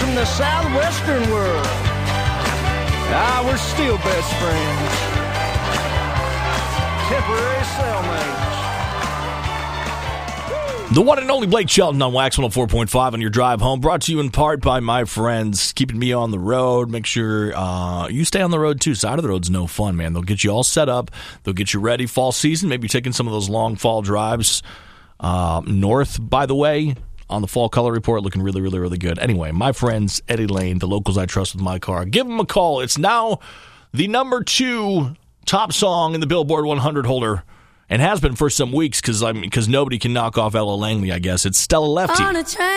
in the southwestern world. We're still best friends. Temporary cellmates. The one and only Blake Shelton on Wax 104.5 on your drive home. Brought to you in part by my friends keeping me on the road. Make sure you stay on the road too. Side of the road's no fun, man. They'll get you all set up. They'll get you ready. Fall season, maybe taking some of those long fall drives north, by the way. On the Fall Color Report, looking really, really, really good. Anyway, my friends, Eddie Lane, the locals I trust with my car. Give them a call. It's now the number 2 top song in the Billboard 100 holder, and has been for some weeks because nobody can knock off Ella Langley, I guess. It's Stella Lefty.